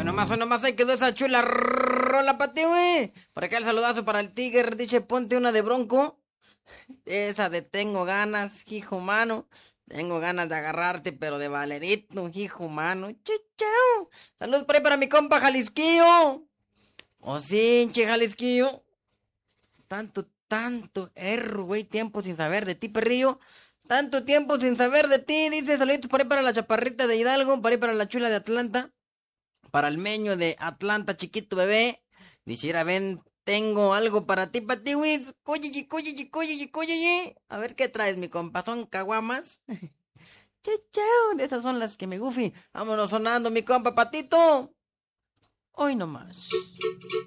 hoy nomás, ahí quedó esa chula rola para ti, güey. Por acá el saludazo para el Tiger, dice, ponte una de Bronco. Esa de tengo ganas, hijo mano. Tengo ganas de agarrarte, pero de valerito, hijo mano. Chao. Saludos por ahí para mi compa Jalisquillo. Oh, sí, che, Jalisquillo. Tanto erro, güey, tiempo sin saber de ti, perrillo. Tanto tiempo sin saber de ti. Dice, saluditos por ahí para la chaparrita de Hidalgo, por ahí para la chula de Atlanta, para el meño de Atlanta, chiquito bebé. Dijera, ven, tengo algo para ti, Wiz. Cóyeye. A ver qué traes, mi compa. ¿Son caguamas? Chao, de esas son las que me gufi. Vámonos sonando, mi compa Patito. Hoy nomás.